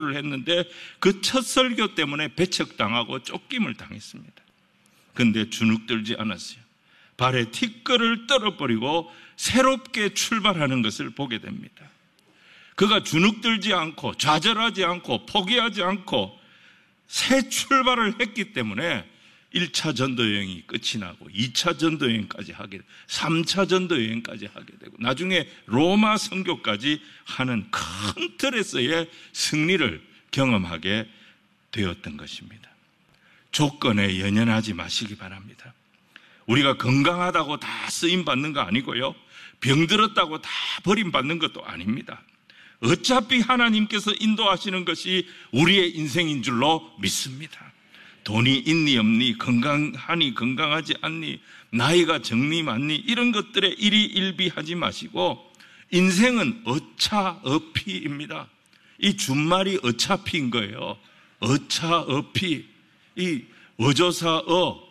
했는데 그 첫 설교 때문에 배척당하고 쫓김을 당했습니다. 그런데 주눅들지 않았어요. 발에 티끌을 떨어버리고 새롭게 출발하는 것을 보게 됩니다. 그가 주눅들지 않고 좌절하지 않고 포기하지 않고 새 출발을 했기 때문에 1차 전도여행이 끝이 나고 2차 전도여행까지 하게 되고 3차 전도여행까지 하게 되고 나중에 로마 선교까지 하는 큰 틀에서의 승리를 경험하게 되었던 것입니다. 조건에 연연하지 마시기 바랍니다. 우리가 건강하다고 다 쓰임받는 거 아니고요, 병들었다고 다 버림받는 것도 아닙니다. 어차피 하나님께서 인도하시는 것이 우리의 인생인 줄로 믿습니다. 돈이 있니 없니, 건강하니 건강하지 않니, 나이가 적니 많니, 이런 것들에 일희일비하지 마시고 인생은 어차어피입니다. 이 준말이 어차피인 거예요. 어차어피. 이 어조사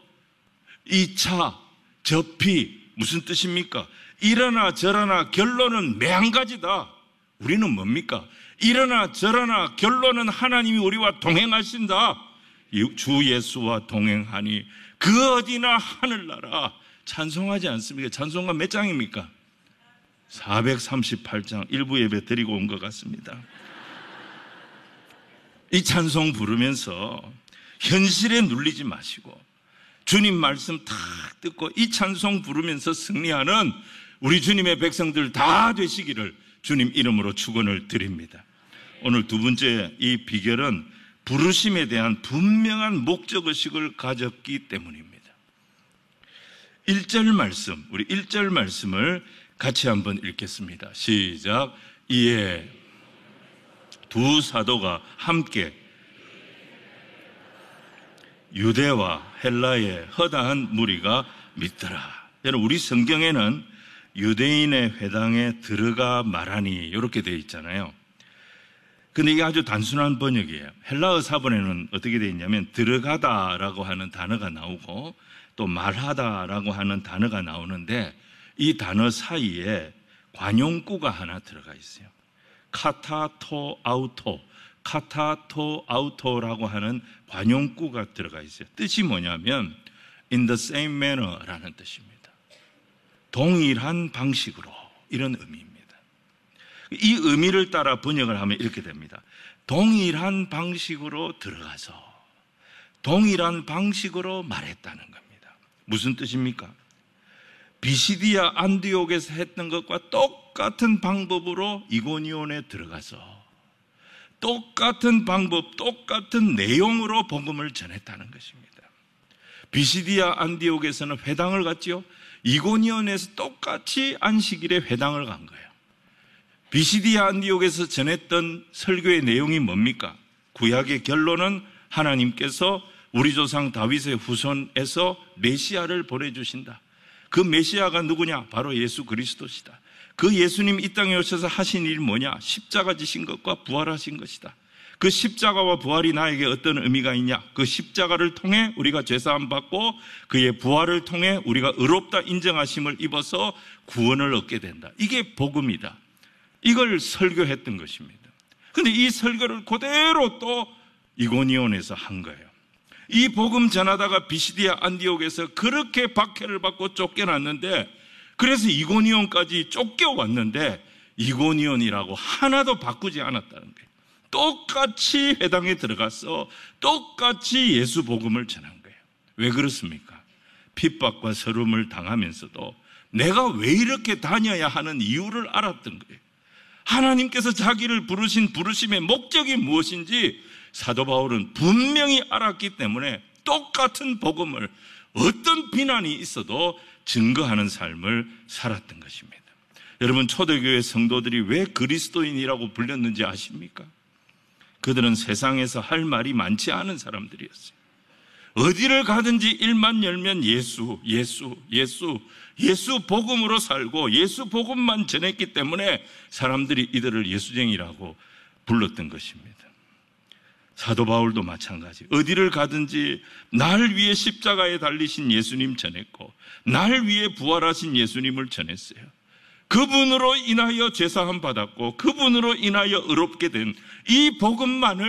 이차 저피 무슨 뜻입니까? 이러나 저러나 결론은 매한가지다. 우리는 뭡니까? 이러나 저러나 결론은 하나님이 우리와 동행하신다. 주 예수와 동행하니 그 어디나 하늘나라. 찬송하지 않습니까? 찬송가 몇 장입니까? 438장. 일부 예배 드리고 온 것 같습니다. 이 찬송 부르면서 현실에 눌리지 마시고 주님 말씀 탁 듣고 이 찬송 부르면서 승리하는 우리 주님의 백성들 다 되시기를 주님 이름으로 축원을 드립니다. 오늘 두 번째 이 비결은 부르심에 대한 분명한 목적의식을 가졌기 때문입니다. 1절 말씀, 우리 1절 말씀을 같이 한번 읽겠습니다. 시작. 이에 두 사도가 함께 유대와 헬라의 허다한 무리가 믿더라. 여러분, 우리 성경에는 유대인의 회당에 들어가 말하니 이렇게 되어 있잖아요. 근데 이게 아주 단순한 번역이에요. 헬라어 사본에는 어떻게 되어 있냐면 들어가다라고 하는 단어가 나오고 또 말하다라고 하는 단어가 나오는데 이 단어 사이에 관용구가 하나 들어가 있어요. 카타토 아우토라고 하는 관용구가 들어가 있어요. 뜻이 뭐냐면 in the same manner라는 뜻입니다. 동일한 방식으로, 이런 의미입니다. 이 의미를 따라 번역을 하면 이렇게 됩니다. 동일한 방식으로 들어가서 동일한 방식으로 말했다는 겁니다. 무슨 뜻입니까? 비시디아 안디옥에서 했던 것과 똑같은 방법으로 이고니온에 들어가서 똑같은 방법, 똑같은 내용으로 복음을 전했다는 것입니다. 비시디아 안디옥에서는 회당을 갔지요. 이고니온에서 똑같이 안식일에 회당을 간 거예요. 비시디아 안디옥에서 전했던 설교의 내용이 뭡니까? 구약의 결론은 하나님께서 우리 조상 다윗의 후손에서 메시아를 보내주신다. 그 메시아가 누구냐? 바로 예수 그리스도시다. 그 예수님 이 땅에 오셔서 하신 일이 뭐냐? 십자가 지신 것과 부활하신 것이다. 그 십자가와 부활이 나에게 어떤 의미가 있냐? 그 십자가를 통해 우리가 죄사함 받고 그의 부활을 통해 우리가 의롭다 인정하심을 입어서 구원을 얻게 된다. 이게 복음이다. 이걸 설교했던 것입니다. 그런데 이 설교를 그대로 또 이고니온에서 한 거예요. 이 복음 전하다가 비시디아 안디옥에서 그렇게 박해를 받고 쫓겨났는데, 그래서 이고니온까지 쫓겨왔는데 이고니온이라고 하나도 바꾸지 않았다는 거예요. 똑같이 회당에 들어가서 똑같이 예수 복음을 전한 거예요. 왜 그렇습니까? 핍박과 서름을 당하면서도 내가 왜 이렇게 다녀야 하는 이유를 알았던 거예요. 하나님께서 자기를 부르신 부르심의 목적이 무엇인지 사도 바울은 분명히 알았기 때문에 똑같은 복음을 어떤 비난이 있어도 증거하는 삶을 살았던 것입니다. 여러분, 초대교회 성도들이 왜 그리스도인이라고 불렸는지 아십니까? 그들은 세상에서 할 말이 많지 않은 사람들이었어요. 어디를 가든지 일만 열면 예수 복음으로 살고 예수 복음만 전했기 때문에 사람들이 이들을 예수쟁이라고 불렀던 것입니다. 사도 바울도 마찬가지. 어디를 가든지 날 위해 십자가에 달리신 예수님 전했고 날 위해 부활하신 예수님을 전했어요. 그분으로 인하여 제사함 받았고 그분으로 인하여 의롭게 된 이 복음만을